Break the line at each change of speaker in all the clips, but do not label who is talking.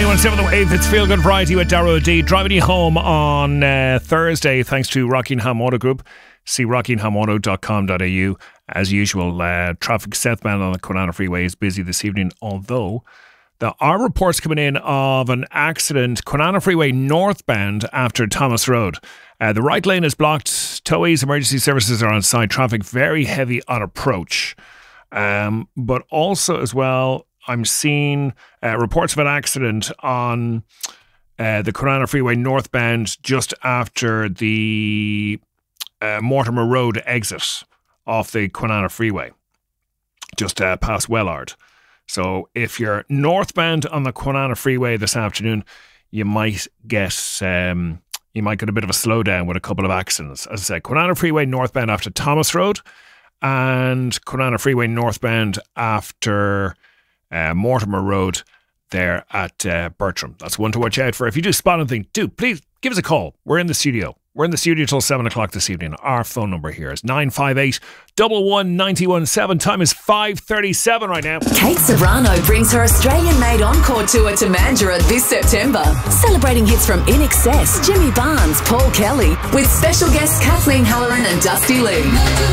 91.7 The Wave. It's Feel Good Variety with Darrow D. Driving you home on Thursday thanks to Rockingham Auto Group. See rockinghamauto.com.au. As usual, traffic southbound on the Kwinana Freeway is busy this evening, although there are reports coming in of an accident Kwinana Freeway northbound after Thomas Road. The right lane is blocked. Towies emergency services are on site. Traffic very heavy on approach. But also as well, I'm seeing reports of an accident on the Kwinana Freeway northbound just after the Mortimer Road exit off the Kwinana Freeway, just past Wellard. So if you're northbound on the Kwinana Freeway this afternoon, you might get a bit of a slowdown with a couple of accidents. As I said, Kwinana Freeway northbound after Thomas Road and Kwinana Freeway northbound after Mortimer Road there at Bertram. That's one to watch out for. If you do spot anything, please give us a call. We're in the studio. We're in the studio till 7 o'clock this evening. Our phone number here is 958 11 917. Time is 5:37 right now.
Kate Ceberano brings her Australian-made encore tour to Mandurah this September, celebrating hits from In Excess, Jimmy Barnes, Paul Kelly, with special guests Kathleen Halloran and Dusty Lee.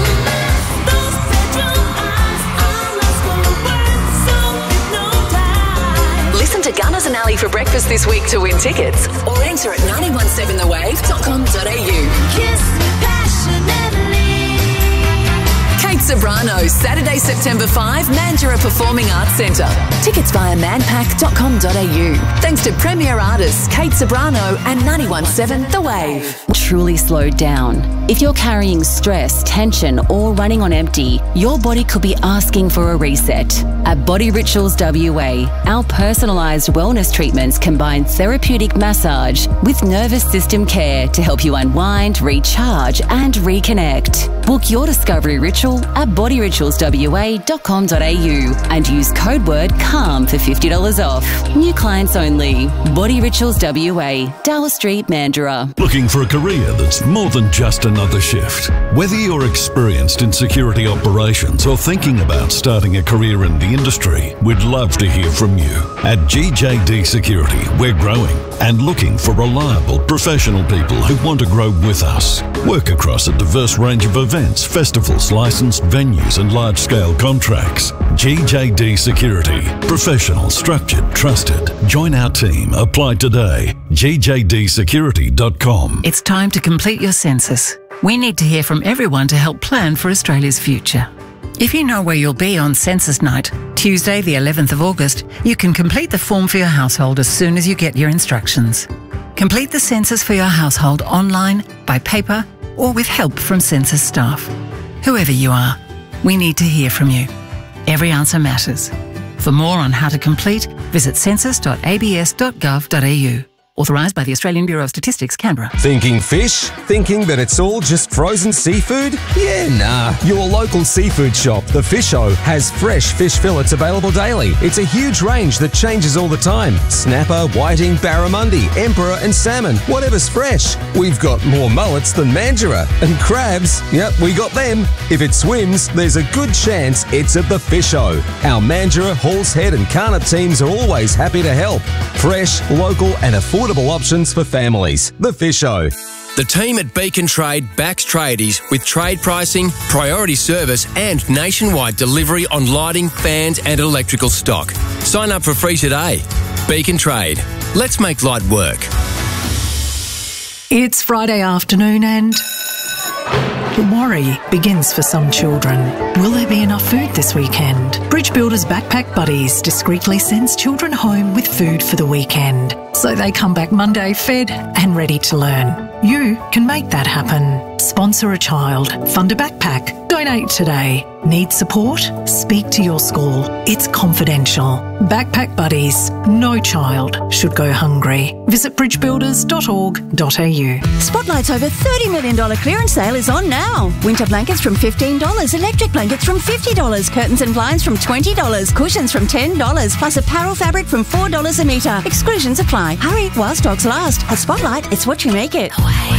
Listen to Gunners and Ali for breakfast this week to win tickets, or enter at 917thewave.com.au. Kiss passionately. Kate Ceberano, Saturday, September 5, Mandurah Performing Arts Centre. Tickets via manpack.com.au. Thanks to premier artists Kate Ceberano and 917 The Wave.
Truly slowed down. If you're carrying stress, tension, or running on empty, your body could be asking for a reset. At Body Rituals WA, our personalised wellness treatments combine therapeutic massage with nervous system care to help you unwind, recharge, and reconnect. Book your discovery ritual at bodyritualswa.com.au and use code word CALM for $50 off. New clients only. Body Rituals WA, Dowell Street, Mandurah.
Looking for a career that's more than just another shift? Whether you're experienced in security operations or thinking about starting a career in the industry, we'd love to hear from you. At GJD Security, we're growing and looking for reliable, professional people who want to grow with us. Work across a diverse range of events, festivals, licensed venues and large-scale contracts. GJD Security. Professional, structured, trusted. Join our team. Apply today. gjdsecurity.com.
It's time to complete your census. We need to hear from everyone to help plan for Australia's future. If you know where you'll be on census night, Tuesday the 11th of August, you can complete the form for your household as soon as you get your instructions. Complete the census for your household online, by paper, or with help from census staff. Whoever you are, we need to hear from you. Every answer matters. For more on how to complete, visit census.abs.gov.au. Authorised by the Australian Bureau of Statistics, Canberra.
Thinking fish? Thinking that it's all just frozen seafood? Yeah, nah. Your local seafood shop, The Fish-O, has fresh fish fillets available daily. It's a huge range that changes all the time. Snapper, whiting, barramundi, emperor and salmon. Whatever's fresh. We've got more mullets than Mandurah. And crabs, yep, we got them. If it swims, there's a good chance it's at The Fish-O. Our Mandurah, Halls Head and Carnot teams are always happy to help. Fresh, local and affordable options for families. The Fish-O.
The team at Beacon Trade backs tradies with trade pricing, priority service and nationwide delivery on lighting, fans and electrical stock. Sign up for free today. Beacon Trade. Let's make light work.
It's Friday afternoon and the worry begins for some children. Will there be enough food this weekend? Bridge Builders Backpack Buddies discreetly sends children home with food for the weekend, so they come back Monday fed and ready to learn. You can make that happen. Sponsor a child, fund a backpack, donate today. Need support? Speak to your school. It's confidential. Backpack Buddies. No child should go hungry. Visit bridgebuilders.org.au.
Spotlight's over $30 million clearance sale is on now. Winter blankets from $15, electric blankets from $50, curtains and blinds from $20, cushions from $10, plus apparel fabric from $4 a metre. Exclusions apply. Hurry while stocks last. At Spotlight, it's what you make it.